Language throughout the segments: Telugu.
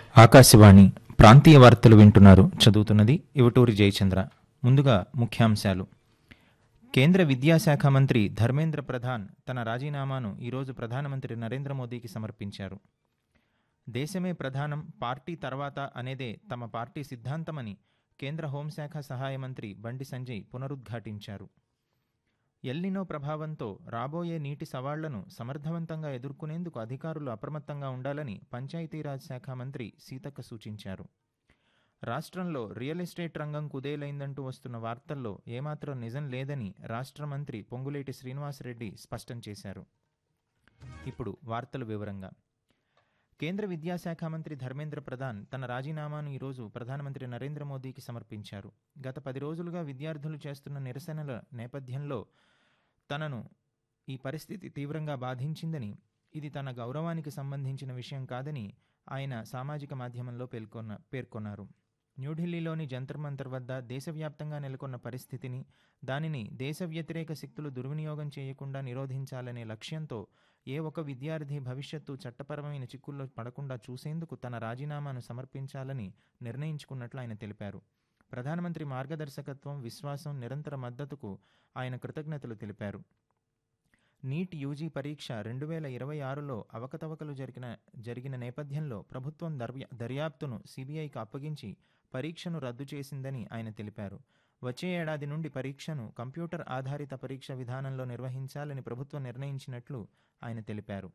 ఆకాశవాణి ప్రాంతీయ వార్తలు వింటున్నారు. చదువుతున్నది ఇవటూరి జయచంద్ర. ముందుగా ముఖ్యాంశాలు. కేంద్ర విద్యాశాఖ మంత్రి ధర్మేంద్ర ప్రధాన్ తన రాజీనామాను ఈరోజు ప్రధానమంత్రి నరేంద్ర మోదీకి సమర్పించారు. దేశమే ప్రధానం, పార్టీ తర్వాత అనేదే తమ పార్టీ సిద్ధాంతమని కేంద్ర హోంశాఖ సహాయ మంత్రి బండి సంజయ్ పునరుద్ఘాటించారు. ఎల్నినో ప్రభావంతో రాబోయే నీటి సవాళ్లను సమర్థవంతంగా ఎదుర్కొనేందుకు అధికారులు అప్రమత్తంగా ఉండాలని పంచాయతీరాజ్ శాఖ మంత్రి సీతక్క సూచించారు. రాష్ట్రంలో రియల్ ఎస్టేట్ రంగం కుదేలైందంటూ వస్తున్న వార్తల్లో ఏమాత్రం నిజం లేదని రాష్ట్ర మంత్రి పొంగులేటి శ్రీనివాసరెడ్డి స్పష్టం చేశారు. ఇప్పుడు వార్తల వివరంగా. కేంద్ర విద్యాశాఖ మంత్రి ధర్మేంద్ర ప్రధాన్ తన రాజీనామాను ఈరోజు ప్రధానమంత్రి నరేంద్ర మోదీకి సమర్పించారు. గత 10 రోజులుగా విద్యార్థులు చేస్తున్న నిరసనల నేపథ్యంలో తనను ఈ పరిస్థితి తీవ్రంగా బాధించిందని, ఇది తన గౌరవానికి సంబంధించిన విషయం కాదని ఆయన సామాజిక మాధ్యమంలో పేర్కొన్నారు. న్యూఢిల్లీలోని జంతర్ మంతర్ వద్ద దేశవ్యాప్తంగా నెలకొన్న పరిస్థితిని, దానిని దేశ వ్యతిరేక శక్తులు దుర్వినియోగం చేయకుండా నిరోధించాలనే లక్ష్యంతో ఏ ఒక్క విద్యార్థి భవిష్యత్తు చట్టపరమైన చిక్కుల్లో పడకుండా చూసేందుకు తన రాజీనామాను సమర్పించాలని నిర్ణయించుకున్నట్లు ఆయన తెలిపారు. ప్రధానమంత్రి మార్గదర్శకత్వం, విశ్వాసం, నిరంతర మద్దతుకు ఆయన కృతజ్ఞతలు తెలిపారు. నీట్ యూజీ పరీక్ష 2026లో అవకతవకలు జరిగిన నేపథ్యంలో ప్రభుత్వం దర్యాప్తును సిబిఐకి అప్పగించి పరీక్షను రద్దు చేసిందని ఆయన తెలిపారు. వచ్చే ఏడాది నుండి పరీక్షను కంప్యూటర్ ఆధారిత పరీక్ష విధానంలో నిర్వహించాలని ప్రభుత్వం నిర్ణయించినట్లు ఆయన తెలిపారు.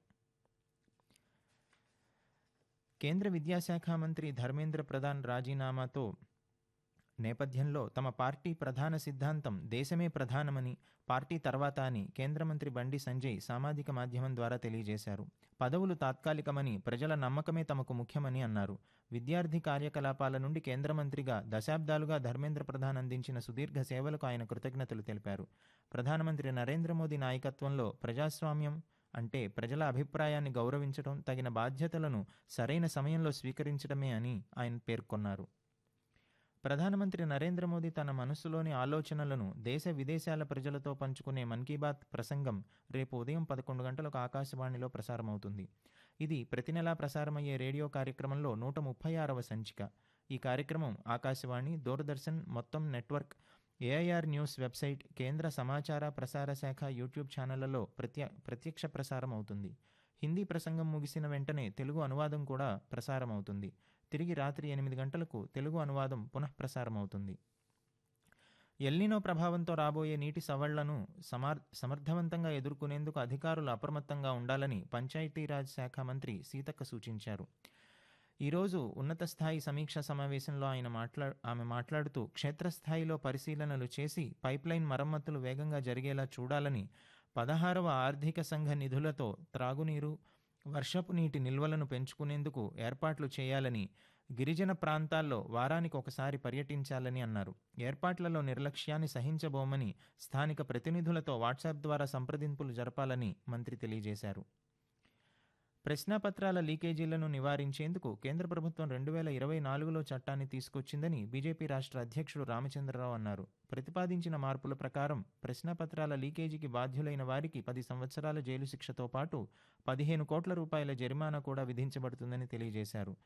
కేంద్ర విద్యాశాఖ మంత్రి ధర్మేంద్ర ప్రధాన్ రాజీనామాతో నేపథ్యంలో తమ పార్టీ ప్రధాన సిద్ధాంతం దేశమే ప్రధానమని, పార్టీ తర్వాత అని కేంద్ర మంత్రి బండి సంజయ్ సామాజిక మాధ్యమం ద్వారా తెలియజేశారు. పదవులు తాత్కాలికమని, ప్రజల నమ్మకమే తమకు ముఖ్యమని అన్నారు. విద్యార్థి కార్యకలాపాల నుండి కేంద్ర మంత్రిగా దశాబ్దాలుగా ధర్మేంద్ర ప్రధాన్ అందించిన సుదీర్ఘ సేవలకు ఆయన కృతజ్ఞతలు తెలిపారు. ప్రధానమంత్రి నరేంద్ర మోదీ నాయకత్వంలో ప్రజాస్వామ్యం అంటే ప్రజల అభిప్రాయాన్ని గౌరవించడం, తగిన బాధ్యతలను సరైన సమయంలో స్వీకరించడమే అని ఆయన పేర్కొన్నారు. ప్రధానమంత్రి నరేంద్ర మోదీ తన మనసులోని ఆలోచనలను దేశ విదేశాల ప్రజలతో పంచుకునే మన్ కీ బాత్ ప్రసంగం రేపు ఉదయం 11 గంటలకు ఆకాశవాణిలో ప్రసారమవుతుంది. ఇది ప్రతి నెలా ప్రసారమయ్యే రేడియో కార్యక్రమంలో 136వ సంచిక. ఈ కార్యక్రమం ఆకాశవాణి, దూరదర్శన్ మొత్తం నెట్వర్క్, ఏఐఆర్ న్యూస్ వెబ్సైట్, కేంద్ర సమాచార ప్రసార శాఖ యూట్యూబ్ ఛానళ్లలో ప్రత్యక్ష ప్రసారం అవుతుంది. హిందీ ప్రసంగం ముగిసిన వెంటనే తెలుగు అనువాదం కూడా ప్రసారమవుతుంది. తిరిగి రాత్రి 8 గంటలకు తెలుగు అనువాదం పునఃప్రసారమవుతుంది. ఎల్నినో ప్రభావంతో రాబోయే నీటి సవాళ్లను సమర్థవంతంగా ఎదుర్కొనేందుకు అధికారులు అప్రమత్తంగా ఉండాలని పంచాయతీరాజ్ శాఖ మంత్రి సీతక్క సూచించారు. ఈరోజు ఉన్నత స్థాయి సమీక్షా సమావేశంలో ఆమె మాట్లాడుతూ క్షేత్రస్థాయిలో పరిశీలనలు చేసి పైప్లైన్ మరమ్మతులు వేగంగా జరిగేలా చూడాలని, 16వ ఆర్థిక సంఘ నిధులతో త్రాగునీరు, వర్షపు నీటి నిల్వలను పెంచుకునేందుకు ఏర్పాట్లు చేయాలని, గిరిజన ప్రాంతాల్లో వారానికి ఒకసారి పర్యటించాలని అన్నారు. ఏర్పాట్లలో నిర్లక్ష్యాన్ని సహించబోమని స్థానిక ప్రతినిధులతో వాట్సాప్ ద్వారా సంప్రదింపులు జరపాలని మంత్రి తెలియజేశారు. ప్రశ్నాపత్రాల లీకేజీలను నివారించేందుకు కేంద్ర ప్రభుత్వం 2024లో చట్టాన్ని తీసుకొచ్చిందని బీజేపీ రాష్ట్ర అధ్యక్షుడు రామచంద్రరావు అన్నారు. ప్రతిపాదించిన మార్పుల ప్రకారం ప్రశ్నాపత్రాల లీకేజీకి బాధ్యులైన వారికి 10 సంవత్సరాల జైలు శిక్షతో పాటు 15 కోట్ల రూపాయల జరిమానా కూడా విధించబడుతుందని తెలియజేశారు.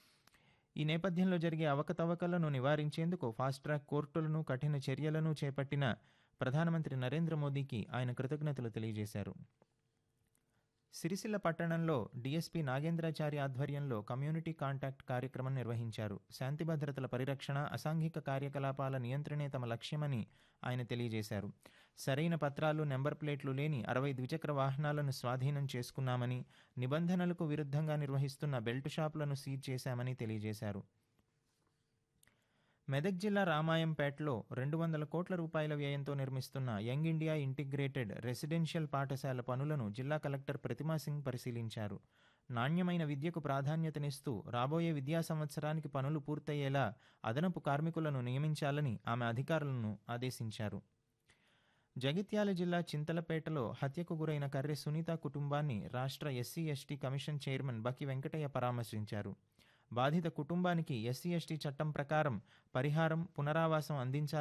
ఈ నేపథ్యంలో జరిగే అవకతవకలను నివారించేందుకు ఫాస్ట్ ట్రాక్ కోర్టులను, కఠిన చర్యలను చేపట్టిన ప్రధానమంత్రి నరేంద్ర మోదీకి ఆయన కృతజ్ఞతలు తెలియజేశారు. సిరిసిల్ల పట్టణంలో డీఎస్పీ నాగేంద్రాచారి ఆధ్వర్యంలో కమ్యూనిటీ కాంటాక్ట్ కార్యక్రమం నిర్వహించారు. శాంతి భద్రతల పరిరక్షణ, అసాంఘిక కార్యకలాపాల నియంత్రణే తమ లక్ష్యమని ఆయన తెలియజేశారు. సరైన పత్రాలు, నెంబర్ ప్లేట్లు లేని 60 ద్విచక్ర వాహనాలను స్వాధీనం చేసుకున్నామని, నిబంధనలకు విరుద్ధంగా నిర్వహిస్తున్న బెల్ట్ షాపులను సీజ్ చేశామని తెలియజేశారు. మెదక్ జిల్లా రామాయంపేటలో 200 కోట్ల రూపాయల వ్యయంతో నిర్మిస్తున్న యంగ్ ఇండియా ఇంటిగ్రేటెడ్ రెసిడెన్షియల్ పాఠశాల పనులను జిల్లా కలెక్టర్ ప్రతిమా సింగ్ పరిశీలించారు. నాణ్యమైన విద్యకు ప్రాధాన్యతనిస్తూ రాబోయే విద్యా సంవత్సరానికి పనులు పూర్తయ్యేలా అదనపు కార్మికులను నియమించాలని ఆమె అధికారులను ఆదేశించారు. జగిత్యాల జిల్లా చింతలపేటలో హత్యకు గురైన కర్రె సునీత కుటుంబాన్ని రాష్ట్ర SC ST commission chairman బకి Venkataiah పరామర్శించారు. బాధిత కుటుంబానికి ఎస్సీ ఎస్టీ చట్టం ప్రకారం పరిహారం, పునరావాసం అందించాలని